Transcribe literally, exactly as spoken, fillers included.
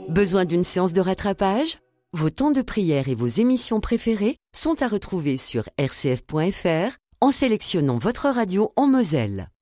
Besoin d'une séance de rattrapage ? Vos temps de prière et vos émissions préférées sont à retrouver sur r c f point f r en sélectionnant votre radio en Moselle.